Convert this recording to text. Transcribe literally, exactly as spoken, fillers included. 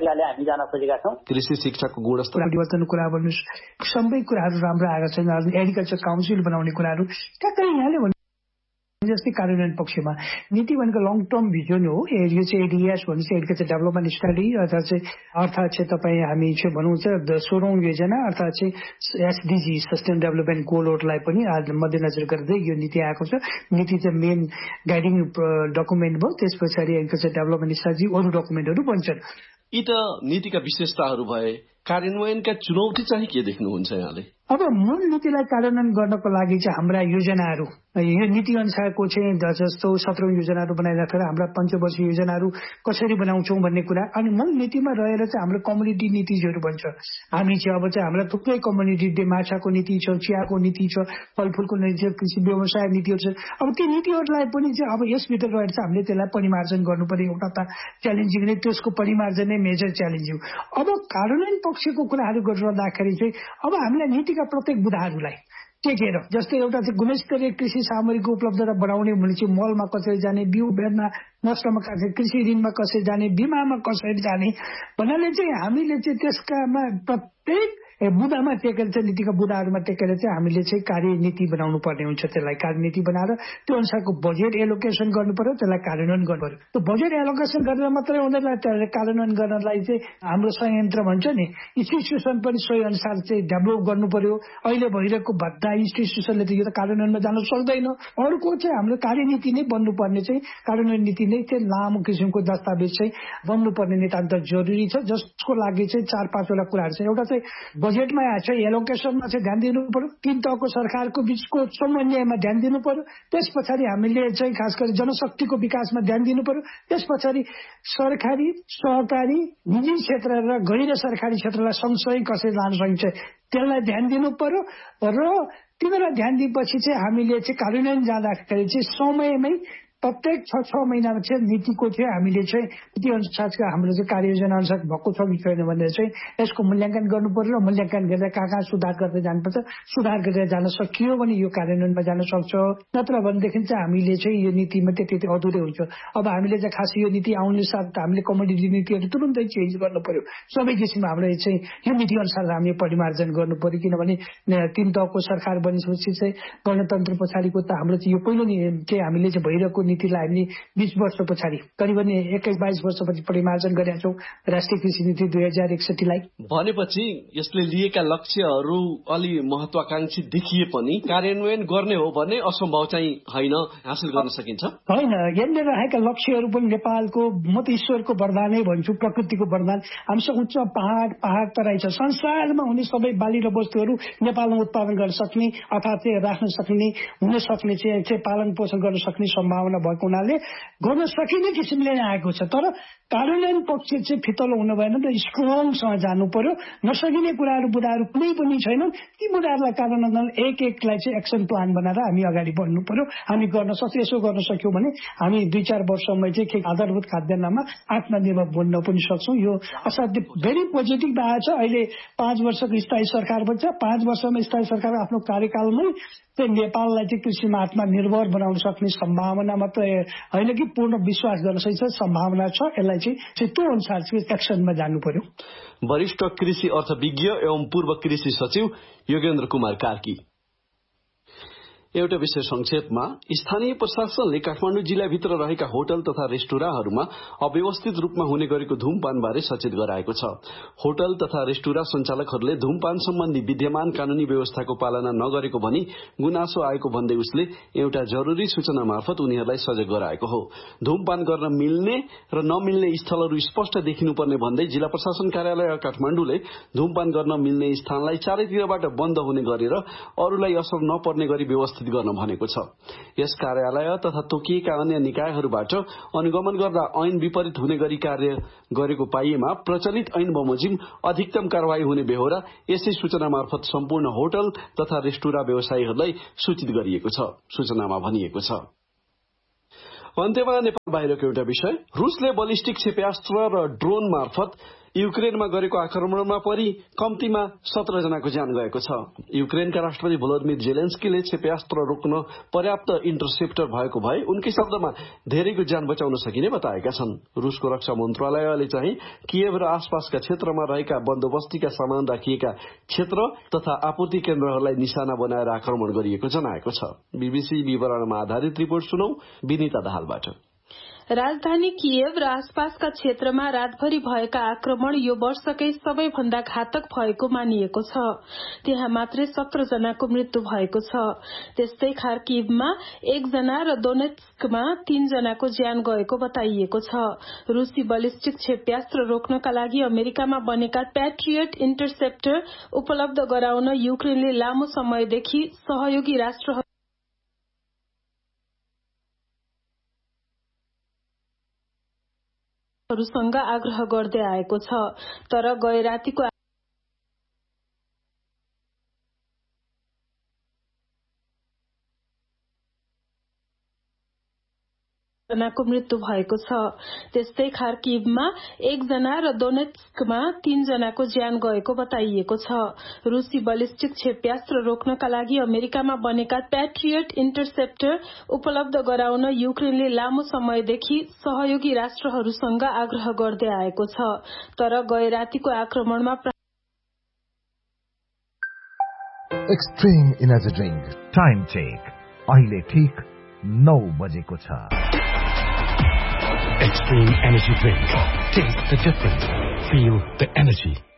तरिकाले हामी जान खोजेका छौँ। कृषि शिक्षाको गुणस्तर परिवर्तनको कुरा भन्नु सबै कुराहरू राम्रो आएका छन्। एग्रिकल्चर काउन्सिल बनाउने कुराहरू ठ्याक्कै यहाँले भन्नु जस्तै कार्यान्वयन पक्षमा नीति भनेको लङ टर्म भिजन हो। यो चाहिँ एडिएस भन्नु चाहिँ एग्रिकल्चर डेभलपमेन्ट स्टडी अर्थात् चाहिँ अर्थात् चाहिँ तपाईँ हामी चाहिँ भनौँ चाहिँ सोह्रौँ योजना अर्थात् चाहिँ एसडिजी सस्टेन डेभलपमेन्ट गोलहरूलाई पनि मध्यनजर गर्दै यो नीति आएको छ। नीति चाहिँ मेन गाइडिङ डकुमेन्ट भयो, त्यस पछाडि एग्रिकल्चर डेभलपमेन्ट स्ट्राटेजी अरू डकुमेन्टहरू बन्छन्। यी त नीतिका विशेषताहरू भए, कार्यान्वयनका चुनौती चाहिँ के देख्नुहुन्छ यहाँले? अब मूल नीतिलाई कार्यान्वयन गर्नको लागि चाहिँ हाम्रा योजनाहरू यो नीति अनुसारको चाहिँ जस्तो सत्रौं योजनाहरू बनाइराखेर हाम्रा पञ्चवर्षीय योजनाहरू कसरी बनाउँछौँ भन्ने कुरा। अनि मूल नीतिमा रहेर चाहिँ हाम्रो कम्युनिटी नीतिजहरू भन्छ। हामी चाहिँ अब चाहिँ हाम्रा थुप्रै कम्युनिटी माछाको नीति छ, चियाको नीति छ, फलफुलको नीति छ, कृषि व्यवसाय नीतिहरू छ। अब ती नीतिहरूलाई पनि चाहिँ अब यसभित्र रहेर चाहिँ हामीले त्यसलाई परिमार्जन गर्नु पर्यो। एउटा त च्यालेन्जिङ नै त्यसको परिमार्जन नै मेजर च्यालेन्ज हो। अब कार्यान्वयन पक्षको कुराहरू गरिरहँदाखेरि चाहिँ अब हामीलाई नीतिका प्रत्येक बुँदाहरूलाई टेकेर जस्तै एउटा चाहिँ गुणस्तरीय कृषि सामग्रीको उपलब्धता बढाउने भने चाहिँ मलमा कसरी जाने, बिउ बेर्ना नष्टमा कसरी, कृषि ऋणमा कसरी जाने, बिमामा कसरी जाने भन्नाले चाहिँ हामीले चाहिँ त्यसकामा प्रत्येक बुँदामा टेकेर चाहिँ नीतिका बुँदाहरूमा टेकेर चाहिँ हामीले चाहिँ कार्यनीति बनाउनु पर्ने हुन्छ। त्यसलाई कार्यनीति बनाएर त्यो अनुसारको बजेट एलोकेसन गर्नु पर्यो, त्यसलाई कार्यान्वयन गर्नु पर्यो। त्यो बजेट एलोकेसन गरेर मात्रै हुँदैन, त्यसलाई कार्यान्वयन गर्नलाई चाहिँ हाम्रो संयन्त्र भन्छ नि इन्स्टिट्युसन पनि सोही अनुसार चाहिँ डेभलप गर्नु पर्यो। अहिले भइरहेको भद्दा इन्स्टिट्युसनले त यो त कार्यान्वयनमा जान सक्दैन। अर्को चाहिँ हाम्रो कार्यनीति नै बन्नुपर्ने चाहिँ कार्यान्वयन नीति नै चाहिँ लामो किसिमको दस्तावेज चाहिँ बन्नुपर्ने नितान्त जरुरी छ, जसको लागि चाहिँ चार पाँचवटा कुराहरू छ। एउटा चाहिँ बजेटमा आएको छ, एलोकेसनमा चाहिँ ध्यान दिनु पर्यो, तीन तहको सरकारको बीचको समन्वयमा ध्यान दिनु पर्यो, त्यस पछाडि हामीले चाहिँ खास गरी जनशक्तिको विकासमा ध्यान दिनु पर्यो, त्यस पछाडि सरकारी सहकारी निजी क्षेत्र र गैर सरकारी क्षेत्रलाई सँगसँगै कसरी लान सकिन्छ त्यसलाई ध्यान दिनु पर्यो। र तिनीहरूलाई ध्यान दिएपछि चाहिँ हामीले चाहिँ कार्यान्वयन जाँदाखेरि चाहिँ समयमै प्रत्येक छ छ महिनामा चाहिँ नीतिको चाहिँ हामीले चाहिँ नीति अनुसारको हाम्रो चाहिँ कार्ययोजना अनुसार भएको छ कि छैन भनेर चाहिँ यसको मूल्याङ्कन गर्नु पर्यो। र मूल्याङ्कन गरेर कहाँ कहाँ सुधार गर्दै जानुपर्छ, सुधार गरेर जान सकियो भने यो कार्यान्वयनमा जान सक्छ। नत्र भनेदेखि चाहिँ हामीले चाहिँ यो नीतिमा त्यति अधुरै हुन्छ। अब हामीले चाहिँ खास यो नीति आउने साथ हामीले कमोडिटी नीतिहरू तुरुन्तै चेन्ज गर्नु पर्यो। सबै किसिममा हामीले चाहिँ यो नीति अनुसार हामीले परिमार्जन गर्नु पर्यो। किनभने तीन तहको सरकार बनेपछि चाहिँ गणतन्त्र पछाडिको त हाम्रो चाहिँ यो पहिलो चाहिँ हामीले चाहिँ भइरहेको नीतिलाई हामीले बीस वर्ष पछाडि करिबन एक्काइस बाइस वर्षपछि परिमार्जन गरेका छौँ राष्ट्रिय कृषि नीति दुई हजार एकसठीलाई। भनेपछि यसले लिएका लक्ष्यहरू अलि महत्वाकांक्षी देखिए पनि कार्यान्वयन गर्ने हो भने असम्भव चाहिँ होइन, हासिल गर्न सकिन्छ। होइन, यहाँनिर रहेका लक्ष्यहरू पनि नेपालको म त ईश्वरको वरदानै भन्छु, प्रकृतिको वरदान। हामीसँग उच्च पहाड पहाड तराई छ। संसारमा हुने सबै बाली र वस्तुहरू नेपालमा उत्पादन गर्न सक्ने अर्थात् चाहिँ राख्न सक्ने हुन सक्ने चाहिँ पालन पोषण गर्न सक्ने सम्भावना भएको हुनाले गर्न सकिने किसिमले नै आएको छ। तर कार्यान्वयन पक्ष चाहिँ फितलो हुनु भएन, त स्ट्रङसँग जानु पर्यो। नसकिने कुराहरू बुँदाहरू कुनै पनि छैनन्। ती बुँदाहरूलाई कार्यान्वयन एक एकलाई चाहिँ एक्सन प्लान बनाएर हामी अगाडि बढ्नु पर्यो। हामी गर्न सक्छौँ। यसो गर्न सक्यौँ भने हामी दुई चार वर्षमा चाहिँ आधारभूत खाद्यान्नमा आत्मनिर्भर बन्न पनि सक्छौँ। यो असाध्यै भेरी पोजिटिभ भएको छ। अहिले पाँच वर्षको स्थायी सरकार बन्छ। पाँच वर्षमा स्थायी सरकार आफ्नो कार्यकालमै चाहिँ नेपाललाई चाहिँ कृषिमा आत्मनिर्भर बनाउन सक्ने सम्भावना मात्र होइन कि पूर्ण विश्वास गर्न सकिन्छ, सम्भावना छ। यसलाई चाहिँ त्यो अनुसार चाहिँ एक्सनमा जानु पर्यो। वरिष्ठ कृषि अर्थविज्ञ एवं पूर्व कृषि सचिव योगेन्द्र कुमार कार्की। एउटा विषय संक्षेपमा, स्थानीय प्रशासनले काठमाडौँ जिल्लाभित्र रहेका होटल तथा रेस्टुराँहरूमा अव्यवस्थित रूपमा हुने गरेको धूमपानबारे सचेत गराएको छ। होटल तथा रेस्टुराँ सञ्चालकहरूले धूमपान सम्बन्धी विद्यमान कानूनी व्यवस्थाको पालना नगरेको भनी गुनासो आएको भन्दै उसले एउटा जरूरी सूचना मार्फत उनीहरूलाई सजग गराएको हो। धूमपान गर्न मिल्ने र नमिल्ने स्थलहरू स्पष्ट देखिनुपर्ने भन्दै जिल्ला प्रशासन कार्यालय काठमाडौँले धूमपान गर्न मिल्ने स्थानलाई चारैतिरबाट बन्द हुने गरेर अरूलाई असर नपर्ने गरी व्यवस्थित गर्न भनेको छ। यस कार्यालय तथा तोकिएका अन्य निकायहरूबाट अनुगमन गर्दा ऐन विपरीत हुने गरी कार्य गरेको पाइएमा प्रचलित ऐन बमोजिम अधिकतम कारवाही हुने बेहोरा यसै सूचना मार्फत सम्पूर्ण होटल तथा रेस्टुराँ व्यवसायीहरूलाई सूचित गरिएको छ। सूचनामा भनिएको छ। अन्त्यमा बाहिरको एउटा विषय, रुसले बलिस्टिक क्षेप्यास्त्र र ड्रोन मार्फत युक्रेनमा गरेको आक्रमणमा परि कम्तीमा सत्र जनाको ज्यान गएको छ। युक्रेनका राष्ट्रपति भोलोदिमिर जेलेन्स्कीले क्षेप्यास्त्र रोक्न पर्याप्त इन्टरसेप्टर भएको भए उनकै शब्दमा धेरैको ज्यान बचाउन सकिने बताएका छन्। रुसको रक्षा मन्त्रालयले चाहिँ कियेभ र आसपासका क्षेत्रमा रहेका बन्दोबस्तीका सामान राखिएका क्षेत्र तथा आपूर्ति केन्द्रहरूलाई निशाना बनाएर आक्रमण गरिएको जनाएको छ। बीबीसी विवरणमा आधारित रिपोर्ट सुनौ विनिता दाहालबाट। राजधानी कियेभ र आसपासका क्षेत्रमा रातभरि भएका आक्रमण यो वर्षकै सबैभन्दा घातक भएको मानिएको छ। त्यहाँ मात्रै सत्र जनाको मृत्यु भएको छ। त्यस्तै खार्किभमा एकजना र दोनेत्स्कमा तीन जनाको ज्यान गएको बताइएको छ। रूसी बलिस्टिक क्षेप्यास्त्र रोक्नका लागि अमेरिकामा बनेका प्याट्रियट इन्टरसेप्टर उपलब्ध गराउन युक्रेनले लामो समयदेखि सहयोगी राष्ट्र सँग आग्रह गर्दै आएको छ। तर गए रातिको जनाको मृत्यु भएको छ। त्यस्तै खार्किभमा एकजना र दोनेत्स्कमा तीन जनाको ज्यान गएको बताइएको छ। रूसी बलिस्टिक क्षेप्यास्त्र रोक्नका लागि अमेरिकामा बनेका प्याट्रियट इन्टरसेप्टर उपलब्ध गराउन युक्रेनले लामो समयदेखि सहयोगी राष्ट्रहरूसँग आग्रह गर्दै आएको छ। तर गए रातिको आक्रमणमा extreme energy drink time check अहिले ठीक नौ बजेको छ। Extreme Energy Drink. Taste the difference. Feel the energy.